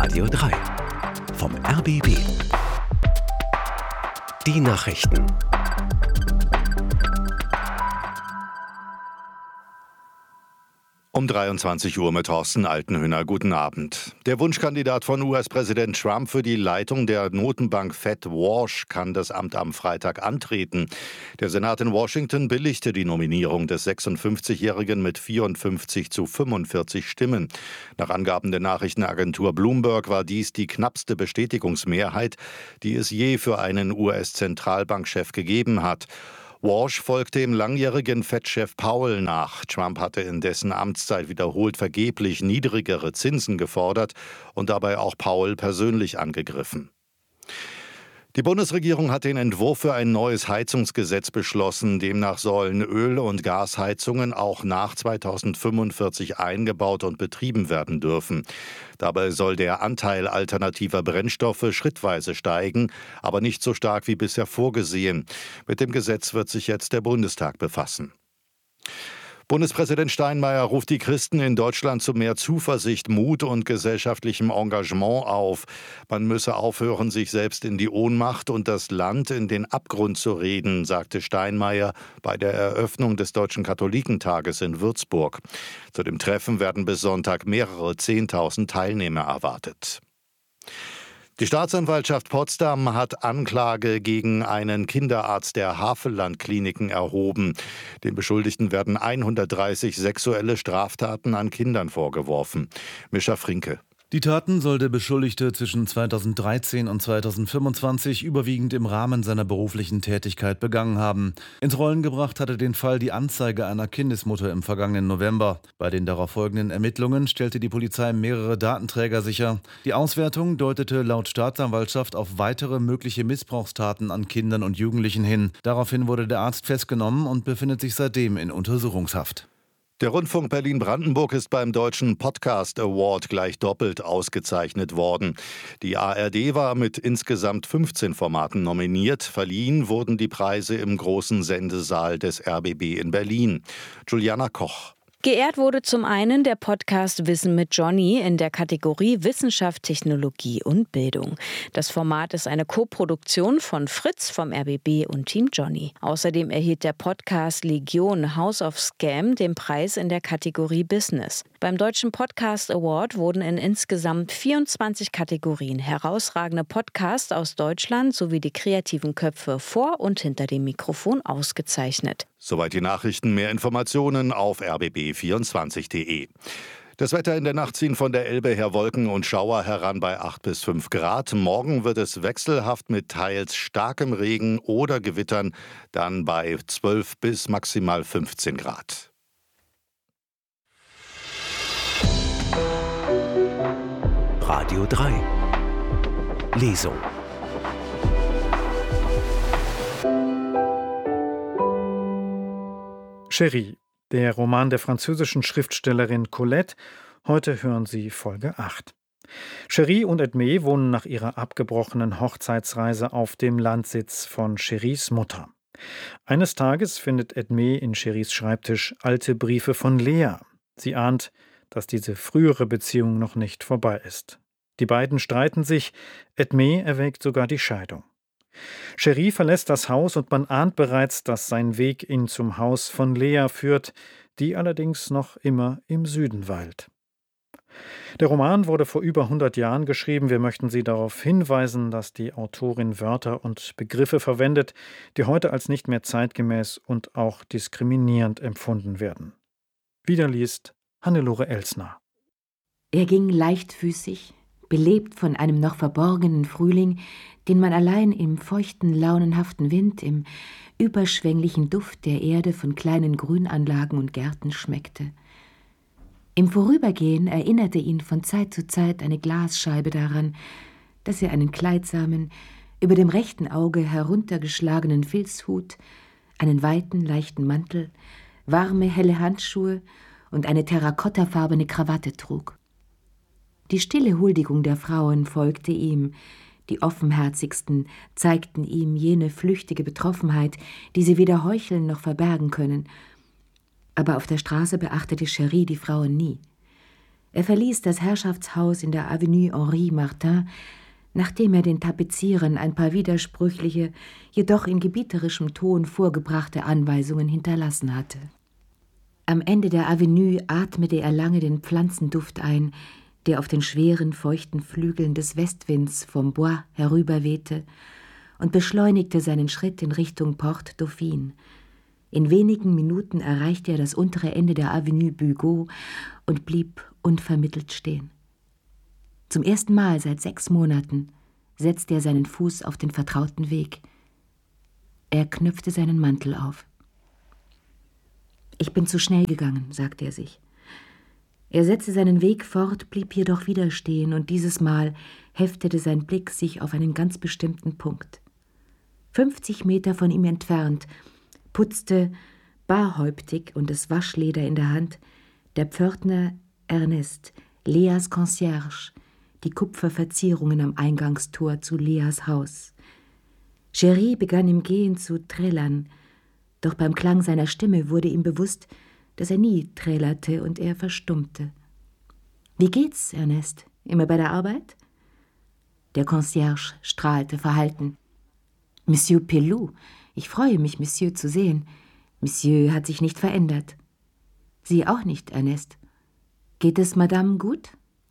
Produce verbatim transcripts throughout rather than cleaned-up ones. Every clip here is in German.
Radio drei vom R B B. Die Nachrichten. Um dreiundzwanzig Uhr mit Thorsten Altenhöhner. Guten Abend. Der Wunschkandidat von U S-Präsident Trump für die Leitung der Notenbank Fed, Walsh, kann das Amt am Freitag antreten. Der Senat in Washington billigte die Nominierung des sechsundfünfzigjährigen mit vierundfünfzig zu fünfundvierzig Stimmen. Nach Angaben der Nachrichtenagentur Bloomberg war dies die knappste Bestätigungsmehrheit, die es je für einen U S-Zentralbankchef gegeben hat. Walsh folgte dem langjährigen Fed-Chef Powell nach. Trump hatte in dessen Amtszeit wiederholt vergeblich niedrigere Zinsen gefordert und dabei auch Powell persönlich angegriffen. Die Bundesregierung hat den Entwurf für ein neues Heizungsgesetz beschlossen. Demnach sollen Öl- und Gasheizungen auch nach zweitausendfünfundvierzig eingebaut und betrieben werden dürfen. Dabei soll der Anteil alternativer Brennstoffe schrittweise steigen, aber nicht so stark wie bisher vorgesehen. Mit dem Gesetz wird sich jetzt der Bundestag befassen. Bundespräsident Steinmeier ruft die Christen in Deutschland zu mehr Zuversicht, Mut und gesellschaftlichem Engagement auf. Man müsse aufhören, sich selbst in die Ohnmacht und das Land in den Abgrund zu reden, sagte Steinmeier bei der Eröffnung des Deutschen Katholikentages in Würzburg. Zu dem Treffen werden bis Sonntag mehrere Zehntausend Teilnehmer erwartet. Die Staatsanwaltschaft Potsdam hat Anklage gegen einen Kinderarzt der Havelland-Kliniken erhoben. Den Beschuldigten werden hundertdreißig sexuelle Straftaten an Kindern vorgeworfen. Mischa Frinke. Die Taten soll der Beschuldigte zwischen zweitausenddreizehn und zweitausendfünfundzwanzig überwiegend im Rahmen seiner beruflichen Tätigkeit begangen haben. Ins Rollen gebracht hatte den Fall die Anzeige einer Kindesmutter im vergangenen November. Bei den darauf folgenden Ermittlungen stellte die Polizei mehrere Datenträger sicher. Die Auswertung deutete laut Staatsanwaltschaft auf weitere mögliche Missbrauchstaten an Kindern und Jugendlichen hin. Daraufhin wurde der Arzt festgenommen und befindet sich seitdem in Untersuchungshaft. Der Rundfunk Berlin-Brandenburg ist beim Deutschen Podcast Award gleich doppelt ausgezeichnet worden. Die A R D war mit insgesamt fünfzehn Formaten nominiert. Verliehen wurden die Preise im großen Sendesaal des R B B in Berlin. Juliana Koch. Geehrt wurde zum einen der Podcast Wissen mit Johnny in der Kategorie Wissenschaft, Technologie und Bildung. Das Format ist eine Koproduktion von Fritz vom R B B und Team Johnny. Außerdem erhielt der Podcast Legion House of Scam den Preis in der Kategorie Business. Beim Deutschen Podcast Award wurden in insgesamt vierundzwanzig Kategorien herausragende Podcasts aus Deutschland sowie die kreativen Köpfe vor und hinter dem Mikrofon ausgezeichnet. Soweit die Nachrichten. Mehr Informationen auf r b b vierundzwanzig punkt d e. Das Wetter: in der Nacht ziehen von der Elbe her Wolken und Schauer heran bei acht bis fünf Grad. Morgen wird es wechselhaft mit teils starkem Regen oder Gewittern, dann bei zwölf bis maximal fünfzehn Grad. Radio drei. Lesung. Chérie, der Roman der französischen Schriftstellerin Colette. Heute hören Sie Folge acht. Chérie und Edmé wohnen nach ihrer abgebrochenen Hochzeitsreise auf dem Landsitz von Chéries Mutter. Eines Tages findet Edmé in Chéries Schreibtisch alte Briefe von Lea. Sie ahnt, dass diese frühere Beziehung noch nicht vorbei ist. Die beiden streiten sich, Edmé erwägt sogar die Scheidung. Chérie verlässt das Haus und man ahnt bereits, dass sein Weg ihn zum Haus von Lea führt, die allerdings noch immer im Süden weilt. Der Roman wurde vor über hundert Jahren geschrieben. Wir möchten Sie darauf hinweisen, dass die Autorin Wörter und Begriffe verwendet, die heute als nicht mehr zeitgemäß und auch diskriminierend empfunden werden. Wieder liest Hannelore Elsner. Er ging leichtfüßig, belebt von einem noch verborgenen Frühling, den man allein im feuchten, launenhaften Wind, im überschwänglichen Duft der Erde von kleinen Grünanlagen und Gärten schmeckte. Im Vorübergehen erinnerte ihn von Zeit zu Zeit eine Glasscheibe daran, dass er einen kleidsamen, über dem rechten Auge heruntergeschlagenen Filzhut, einen weiten, leichten Mantel, warme, helle Handschuhe und eine terrakottafarbene Krawatte trug. Die stille Huldigung der Frauen folgte ihm, die offenherzigsten zeigten ihm jene flüchtige Betroffenheit, die sie weder heucheln noch verbergen können. Aber auf der Straße beachtete Chérie die Frauen nie. Er verließ das Herrschaftshaus in der Avenue Henri Martin, nachdem er den Tapezierern ein paar widersprüchliche, jedoch in gebieterischem Ton vorgebrachte Anweisungen hinterlassen hatte. Am Ende der Avenue atmete er lange den Pflanzenduft ein, der auf den schweren, feuchten Flügeln des Westwinds vom Bois herüberwehte, und beschleunigte seinen Schritt in Richtung Porte Dauphine. In wenigen Minuten erreichte er das untere Ende der Avenue Bugeaud und blieb unvermittelt stehen. Zum ersten Mal seit sechs Monaten setzte er seinen Fuß auf den vertrauten Weg. Er knöpfte seinen Mantel auf. »Ich bin zu schnell gegangen«, sagte er sich. Er setzte seinen Weg fort, blieb jedoch wieder stehen, und dieses Mal heftete sein Blick sich auf einen ganz bestimmten Punkt. Fünfzig Meter von ihm entfernt putzte, barhäuptig und das Waschleder in der Hand, der Pförtner Ernest, Leas Concierge, die Kupferverzierungen am Eingangstor zu Leas Haus. Chéri begann im Gehen zu trällern, doch beim Klang seiner Stimme wurde ihm bewusst, dass er nie trällerte, und er verstummte. »Wie geht's, Ernest? Immer bei der Arbeit?« Der Concierge strahlte verhalten. »Monsieur Pelou, ich freue mich, Monsieur zu sehen. Monsieur hat sich nicht verändert.« »Sie auch nicht, Ernest. Geht es Madame gut?«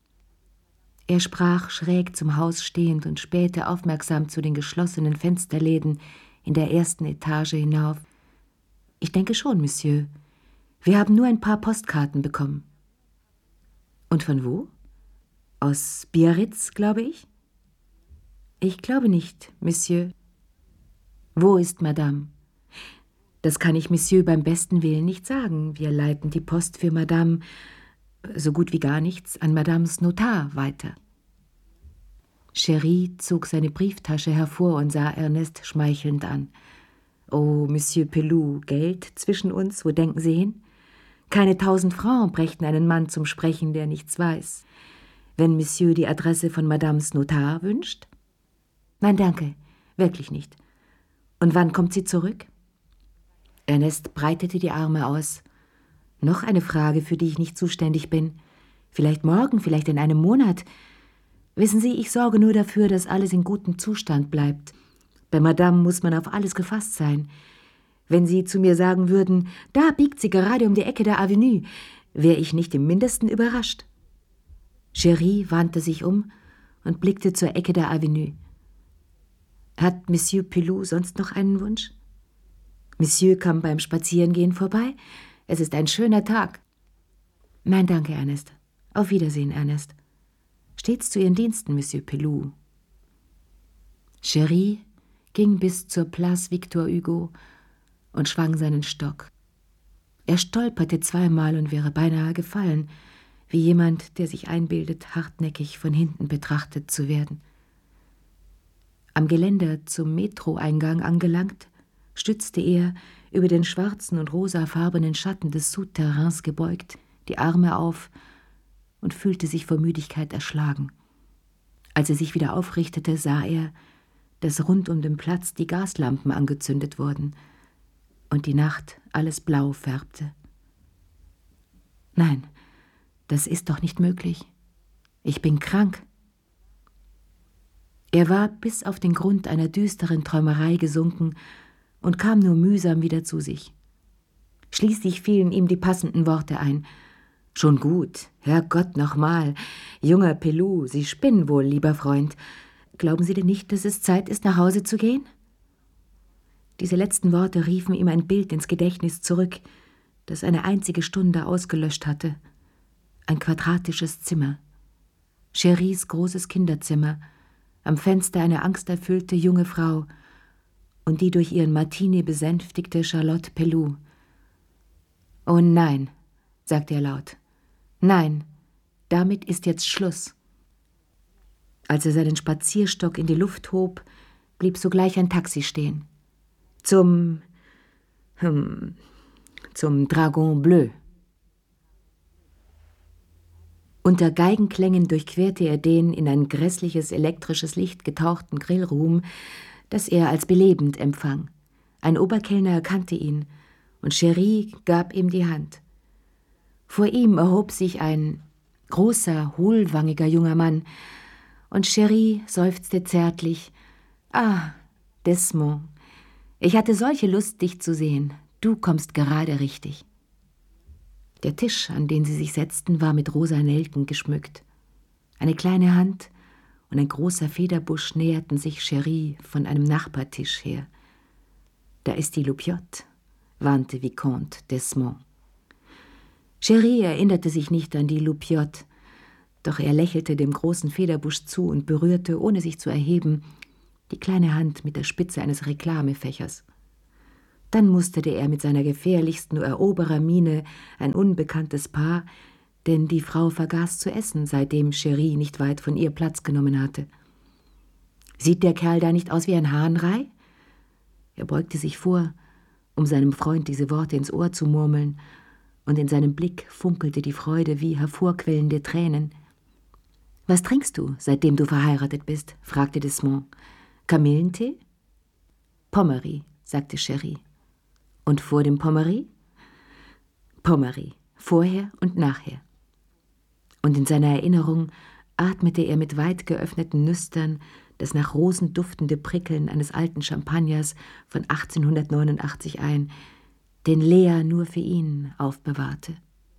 Er sprach schräg zum Haus stehend und spähte aufmerksam zu den geschlossenen Fensterläden in der ersten Etage hinauf. »Ich denke schon, Monsieur. Wir haben nur ein paar Postkarten bekommen.« »Und von wo? Aus Biarritz, glaube ich?« »Ich glaube nicht, Monsieur.« »Wo ist Madame?« »Das kann ich Monsieur beim besten Willen nicht sagen. Wir leiten die Post für Madame, so gut wie gar nichts, an Madames Notar weiter.« Chéri zog seine Brieftasche hervor und sah Ernest schmeichelnd an. »Oh, Monsieur Pelou, Geld zwischen uns, wo denken Sie hin? Keine tausend Francs brächten einen Mann zum Sprechen, der nichts weiß. Wenn Monsieur die Adresse von Madames Notar wünscht?« »Nein, danke, wirklich nicht. Und wann kommt sie zurück?« Ernest breitete die Arme aus. »Noch eine Frage, für die ich nicht zuständig bin. Vielleicht morgen, vielleicht in einem Monat. Wissen Sie, ich sorge nur dafür, dass alles in gutem Zustand bleibt. Bei Madame muss man auf alles gefasst sein. Wenn Sie zu mir sagen würden, da biegt sie gerade um die Ecke der Avenue, wäre ich nicht im Mindesten überrascht.« Chéri wandte sich um und blickte zur Ecke der Avenue. »Hat Monsieur Pelou sonst noch einen Wunsch? Monsieur kam beim Spazierengehen vorbei. Es ist ein schöner Tag.« »Nein, danke, Ernest. Auf Wiedersehen, Ernest. Stets zu Ihren Diensten, Monsieur Pelou.« Chéri ging bis zur Place Victor Hugo und schwang seinen Stock. Er stolperte zweimal und wäre beinahe gefallen, wie jemand, der sich einbildet, hartnäckig von hinten betrachtet zu werden. Am Geländer zum Metroeingang angelangt, stützte er, über den schwarzen und rosafarbenen Schatten des Souterrains gebeugt, die Arme auf und fühlte sich vor Müdigkeit erschlagen. Als er sich wieder aufrichtete, sah er, dass rund um den Platz die Gaslampen angezündet wurden und die Nacht alles blau färbte. »Nein, das ist doch nicht möglich. Ich bin krank.« Er war bis auf den Grund einer düsteren Träumerei gesunken und kam nur mühsam wieder zu sich. Schließlich fielen ihm die passenden Worte ein. »Schon gut, Herrgott, nochmal. Junger Pelou, Sie spinnen wohl, lieber Freund. Glauben Sie denn nicht, dass es Zeit ist, nach Hause zu gehen?« Diese letzten Worte riefen ihm ein Bild ins Gedächtnis zurück, das eine einzige Stunde ausgelöscht hatte. Ein quadratisches Zimmer. Chéris großes Kinderzimmer, am Fenster eine angsterfüllte junge Frau und die durch ihren Martini besänftigte Charlotte Pelou. »Oh nein«, sagte er laut, »nein, damit ist jetzt Schluss.« Als er seinen Spazierstock in die Luft hob, blieb sogleich ein Taxi stehen. Zum, hm, zum Dragon Bleu. Unter Geigenklängen durchquerte er den in ein grässliches elektrisches Licht getauchten Grillroom, das er als belebend empfang. Ein Oberkellner erkannte ihn, und Chéri gab ihm die Hand. Vor ihm erhob sich ein Großer, hohlwangiger junger Mann. Und Cherie seufzte zärtlich. »Ah, Desmond, ich hatte solche Lust, dich zu sehen. Du kommst gerade richtig.« Der Tisch, an den sie sich setzten, war mit rosa Nelken geschmückt. Eine kleine Hand und ein großer Federbusch näherten sich Cherie von einem Nachbartisch her. »Da ist die Loupiotte«, warnte Vicomte Desmond. Cherie erinnerte sich nicht an die Loupiotte, doch er lächelte dem großen Federbusch zu und berührte, ohne sich zu erheben, die kleine Hand mit der Spitze eines Reklamefächers. Dann musterte er mit seiner gefährlichsten Eroberermiene ein unbekanntes Paar, denn die Frau vergaß zu essen, seitdem Cherie nicht weit von ihr Platz genommen hatte. »Sieht der Kerl da nicht aus wie ein Hahnrei?« Er beugte sich vor, um seinem Freund diese Worte ins Ohr zu murmeln, und in seinem Blick funkelte die Freude wie hervorquellende Tränen. »Was trinkst du, seitdem du verheiratet bist?« fragte Desmond. »Kamillentee?« »Pommery«, sagte Cherie. »Und vor dem Pommery?« »Pommery, vorher und nachher.« Und in seiner Erinnerung atmete er mit weit geöffneten Nüstern das nach Rosen duftende Prickeln eines alten Champagners von achtzehnhundertneunundachtzig ein, den Lea nur für ihn aufbewahrte.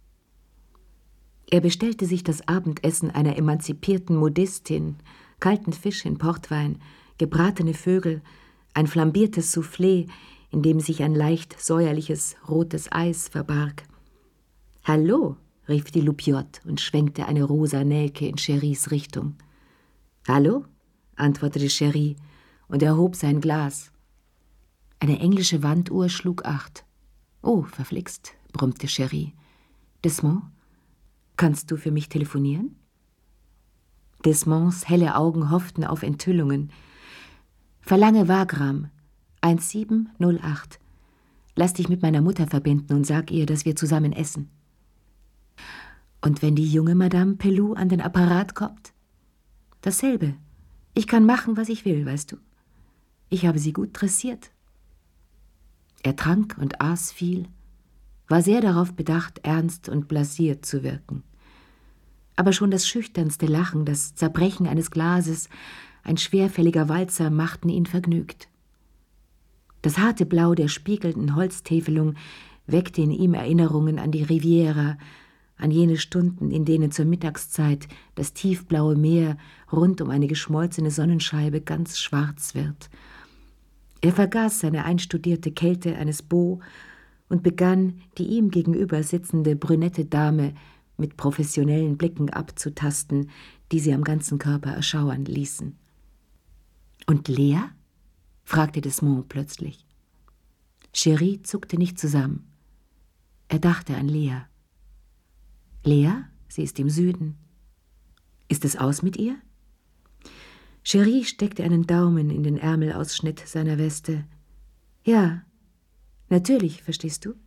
Er bestellte sich das Abendessen einer emanzipierten Modistin, kalten Fisch in Portwein, gebratene Vögel, ein flambiertes Soufflé, in dem sich ein leicht säuerliches rotes Eis verbarg. »Hallo«, rief die Loupiotte und schwenkte eine rosa Nelke in Cheries Richtung. »Hallo«, antwortete Cherie und erhob sein Glas. Eine englische Wanduhr schlug acht. »Oh, verflixt«, brummte Cherie. »Desmond, kannst du für mich telefonieren?« Desmonds helle Augen hofften auf Enthüllungen. »Verlange Wagram, sieben null acht. Lass dich mit meiner Mutter verbinden und sag ihr, dass wir zusammen essen.« »Und wenn die junge Madame Pelou an den Apparat kommt?« »Dasselbe. Ich kann machen, was ich will, weißt du. Ich habe sie gut dressiert.« Er trank und aß viel, war sehr darauf bedacht, ernst und blasiert zu wirken. Aber schon das schüchternste Lachen, das Zerbrechen eines Glases, ein schwerfälliger Walzer machten ihn vergnügt. Das harte Blau der spiegelnden Holztäfelung weckte in ihm Erinnerungen an die Riviera, an jene Stunden, in denen zur Mittagszeit das tiefblaue Meer rund um eine geschmolzene Sonnenscheibe ganz schwarz wird. Er vergaß seine einstudierte Kälte eines Beau und begann, die ihm gegenüber sitzende brünette Dame mit professionellen Blicken abzutasten, die sie am ganzen Körper erschauern ließen. »Und Lea?« fragte Desmond plötzlich. Cherie zuckte nicht zusammen. Er dachte an Lea. »Lea? Sie ist im Süden. Ist es aus mit ihr?« Cherie steckte einen Daumen in den Ärmelausschnitt seiner Weste. »Ja, natürlich, verstehst du?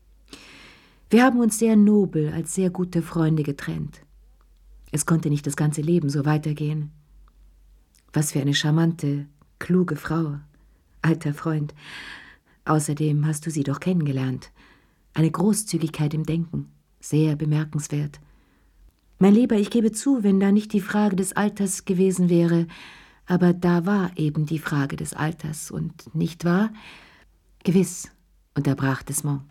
Wir haben uns sehr nobel als sehr gute Freunde getrennt. Es konnte nicht das ganze Leben so weitergehen. Was für eine charmante, kluge Frau, alter Freund. Außerdem hast du sie doch kennengelernt. Eine Großzügigkeit im Denken, sehr bemerkenswert. Mein Lieber, ich gebe zu, wenn da nicht die Frage des Alters gewesen wäre, aber da war eben die Frage des Alters, und nicht wahr?« »Gewiss«, unterbrach Desmond.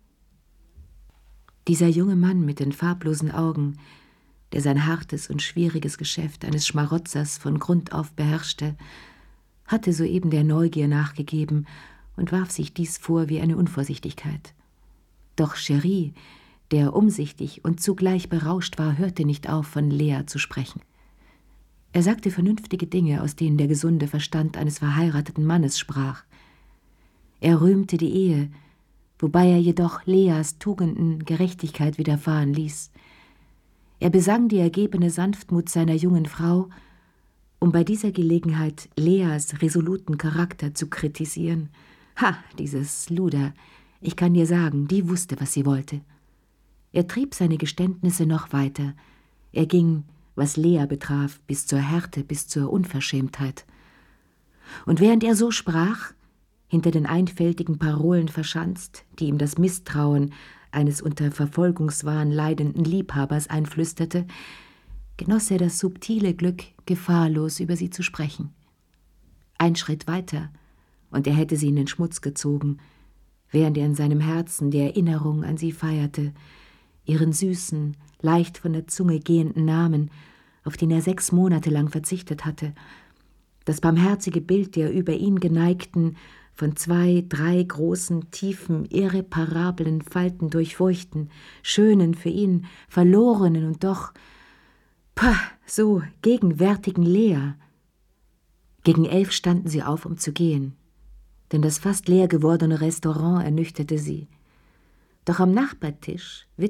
Dieser junge Mann mit den farblosen Augen, der sein hartes und schwieriges Geschäft eines Schmarotzers von Grund auf beherrschte, hatte soeben der Neugier nachgegeben und warf sich dies vor wie eine Unvorsichtigkeit. Doch Cherie, der umsichtig und zugleich berauscht war, hörte nicht auf, von Lea zu sprechen. Er sagte vernünftige Dinge, aus denen der gesunde Verstand eines verheirateten Mannes sprach. Er rühmte die Ehe, wobei er jedoch Leas Tugenden Gerechtigkeit widerfahren ließ. Er besang die ergebene Sanftmut seiner jungen Frau, um bei dieser Gelegenheit Leas resoluten Charakter zu kritisieren. Ha, dieses Luder, ich kann dir sagen, die wusste, was sie wollte. Er trieb seine Geständnisse noch weiter. Er ging, was Lea betraf, bis zur Härte, bis zur Unverschämtheit. Und während er so sprach, hinter den einfältigen Parolen verschanzt, die ihm das Misstrauen eines unter Verfolgungswahn leidenden Liebhabers einflüsterte, genoss er das subtile Glück, gefahrlos über sie zu sprechen. Ein Schritt weiter, und er hätte sie in den Schmutz gezogen, während er in seinem Herzen die Erinnerung an sie feierte, ihren süßen, leicht von der Zunge gehenden Namen, auf den er sechs Monate lang verzichtet hatte, das barmherzige Bild der über ihn geneigten, von zwei, drei großen, tiefen, irreparablen Falten durchfurchten, schönen für ihn, verlorenen und doch, pah, so gegenwärtigen Lea. Gegen elf standen sie auf, um zu gehen, denn das fast leer gewordene Restaurant ernüchterte sie. Doch am Nachbartisch